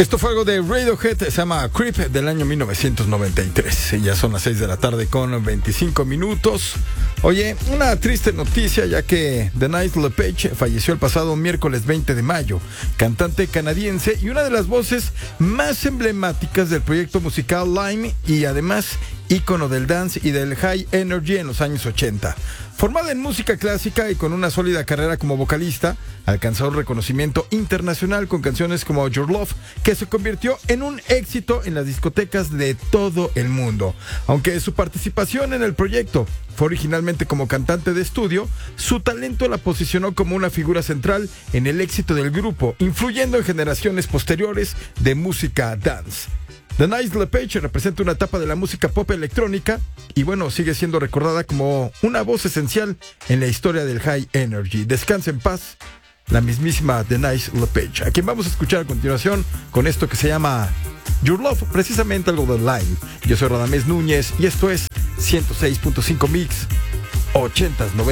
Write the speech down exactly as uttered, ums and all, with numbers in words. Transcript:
Esto fue algo de Radiohead, se llama Creep, del año mil novecientos noventa y tres. Y ya son las seis de la tarde con veinticinco minutos. Oye, una triste noticia, ya que Denise LePage falleció el pasado miércoles veinte de mayo, cantante canadiense y una de las voces más emblemáticas del proyecto musical Lime, y además ícono del dance y del high energy en los años ochenta. Formada en música clásica y con una sólida carrera como vocalista, alcanzó un reconocimiento internacional con canciones como Your Love, que se convirtió en un éxito en las discotecas de todo el mundo. Aunque su participación en el proyecto fue originalmente como cantante de estudio, su talento la posicionó como una figura central en el éxito del grupo, influyendo en generaciones posteriores de música dance. Denise LePage representa una etapa de la música pop electrónica y bueno, sigue siendo recordada como una voz esencial en la historia del high energy. Descansa en paz, la mismísima Denise LePage, a quien vamos a escuchar a continuación con esto que se llama Your Love, precisamente algo de Lime. Yo soy Radamés Núñez y esto es ciento seis punto cinco Mix ochentas, noventas.